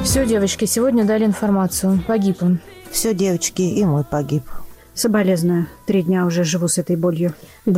Все, девочки, сегодня дали информацию. Погиб он. Все, девочки, и мой погиб. Соболезную. 3 дня уже живу с этой болью.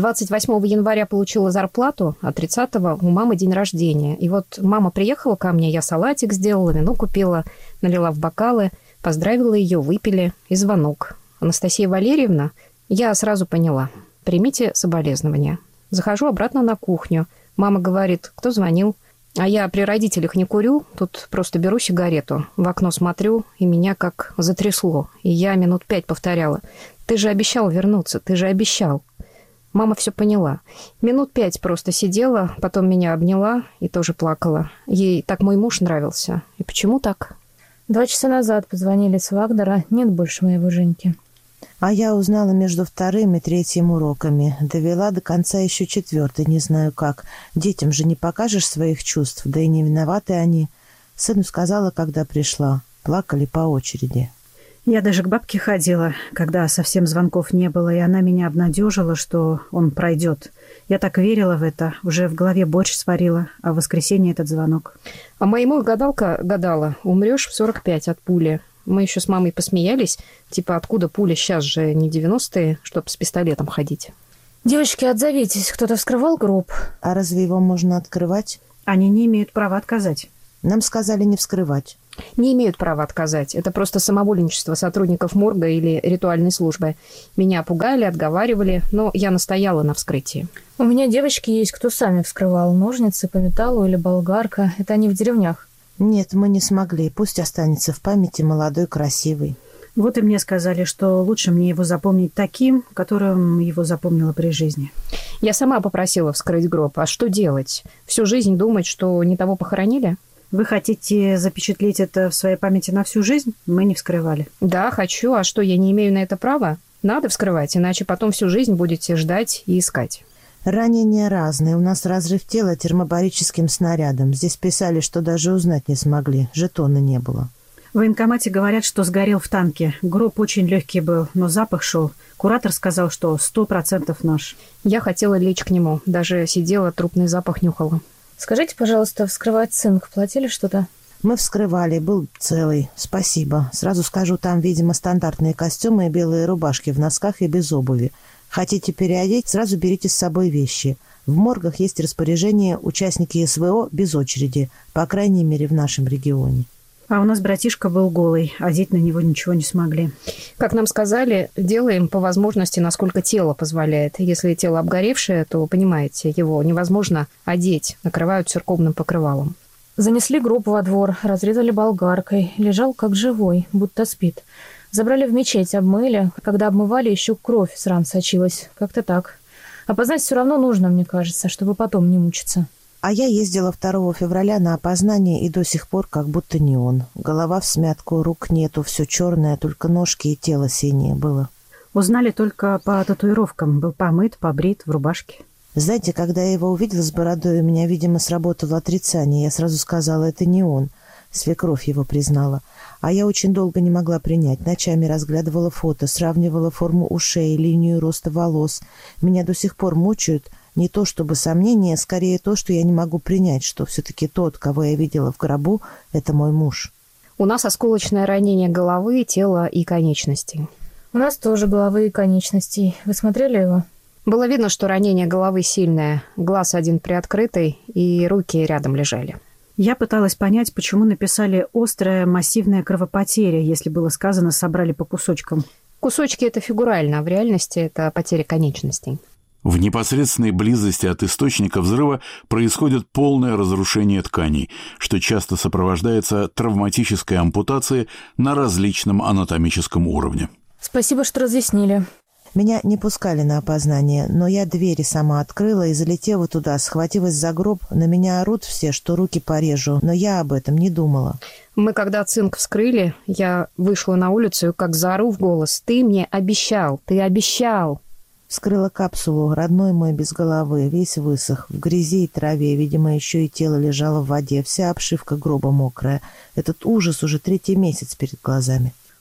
28 января получила зарплату, а 30-го у мамы день рождения. И вот мама приехала ко мне, я салатик сделала, вино купила, налила в бокалы, поздравила ее, выпили. И звонок. Анастасия Валерьевна, я сразу поняла. Примите соболезнования. Захожу обратно на кухню. Мама говорит, кто звонил? А я при родителях не курю, тут просто беру сигарету, в окно смотрю, и меня как затрясло. И я минут 5 повторяла. Ты же обещал вернуться, ты же обещал. Мама все поняла. Минут 5 просто сидела, потом меня обняла и тоже плакала. Ей так мой муж нравился. И почему так? 2 часа назад позвонили с Вагдера. Нет больше моего Женьки. А я узнала между 2-м и 3-м уроками. Довела до конца еще 4-й, не знаю как. Детям же не покажешь своих чувств, да и не виноваты они. Сыну сказала, когда пришла. Плакали по очереди. Я даже к бабке ходила, когда совсем звонков не было, и она меня обнадежила, что он пройдет. Я так верила в это, уже в голове борщ сварила, а в воскресенье этот звонок. А моему гадалка гадала, умрешь в 45 от пули. Мы еще с мамой посмеялись, типа, откуда пуля, сейчас же не 90-е, чтобы с пистолетом ходить. Девочки, отзовитесь, кто-то вскрывал гроб? А разве его можно открывать? Они не имеют права отказать. Нам сказали не вскрывать. Не имеют права отказать. Это просто самовольничество сотрудников морга или ритуальной службы. Меня пугали, отговаривали, но я настояла на вскрытии. У меня девочки есть, кто сами вскрывал. Ножницы по металлу или болгарка. Это они в деревнях. Нет, мы не смогли. Пусть останется в памяти молодой, красивый. Вот и мне сказали, что лучше мне его запомнить таким, которым его запомнила при жизни. Я сама попросила вскрыть гроб. А что делать? Всю жизнь думать, что не того похоронили? Вы хотите запечатлеть это в своей памяти на всю жизнь? Мы не вскрывали. Да, хочу. А что, я не имею на это права? Надо вскрывать, иначе потом всю жизнь будете ждать и искать. Ранения разные. У нас разрыв тела термобарическим снарядом. Здесь писали, что даже узнать не смогли. Жетона не было. В военкомате говорят, что сгорел в танке. Гроб очень легкий был, но запах шел. Куратор сказал, что 100% наш. Я хотела лечь к нему. Даже сидела, трупный запах нюхала. Скажите, пожалуйста, вскрывать цинк платили что-то? Мы вскрывали, был целый. Спасибо. Сразу скажу, там, видимо, стандартные костюмы и белые рубашки в носках и без обуви. Хотите переодеть, сразу берите с собой вещи. В моргах есть распоряжение участники СВО без очереди, по крайней мере, в нашем регионе. А у нас братишка был голый, одеть на него ничего не смогли. Как нам сказали, делаем по возможности, насколько тело позволяет. Если тело обгоревшее, то, понимаете, его невозможно одеть, накрывают церковным покрывалом. Занесли гроб во двор, разрезали болгаркой. Лежал как живой, будто спит. Забрали в мечеть, обмыли. Когда обмывали, еще кровь с ран сочилась. Как-то так. Опознать все равно нужно, мне кажется, чтобы потом не мучиться. А я ездила 2 февраля на опознание и до сих пор как будто не он. Голова в смятку, рук нету, все черное, только ножки и тело синее было. Узнали только по татуировкам. Был помыт, побрит, в рубашке. Знаете, когда я его увидела с бородой, у меня, видимо, сработало отрицание. Я сразу сказала, это не он. Свекровь его признала. А я очень долго не могла принять. Ночами разглядывала фото, сравнивала форму ушей, линию роста волос. Меня до сих пор мучают не то чтобы сомнения, скорее то, что я не могу принять, что все-таки тот, кого я видела в гробу, это мой муж. У нас осколочное ранение головы, тела и конечностей. У нас тоже головы и конечностей. Вы смотрели его? Было видно, что ранение головы сильное. Глаз один приоткрытый, и руки рядом лежали. Я пыталась понять, почему написали «острая массивная кровопотеря», если было сказано «собрали по кусочкам». Кусочки – это фигурально, а в реальности это потеря конечностей. В непосредственной близости от источника взрыва происходит полное разрушение тканей, что часто сопровождается травматической ампутацией на различном анатомическом уровне. Спасибо, что разъяснили. Меня не пускали на опознание, но я двери сама открыла и залетела туда, схватилась за гроб. На меня орут все, что руки порежу, но я об этом не думала. Мы, когда цинк вскрыли, я вышла на улицу и как заору в голос. «Ты мне обещал! Ты обещал!» Вскрыла капсулу, родной мой без головы, весь высох, в грязи и траве, видимо, еще и тело лежало в воде, вся обшивка гроба мокрая. Этот ужас уже 3-й месяц перед глазами.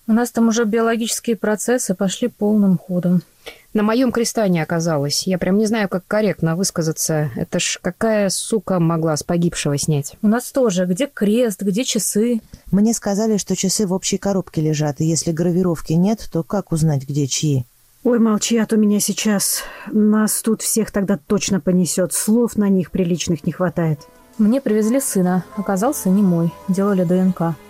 У нас там уже биологические процессы пошли полным ходом. На моем креста не оказалось. Я прям не знаю, как корректно высказаться. Это ж какая сука могла с погибшего снять? У нас тоже. Где крест, где часы? Мне сказали, что часы в общей коробке лежат, и если гравировки нет, то как узнать, где чьи? Ой, молчи, а то меня сейчас... Нас тут всех тогда точно понесет. Слов на них приличных не хватает. Мне привезли сына. Оказался не мой. Делали ДНК.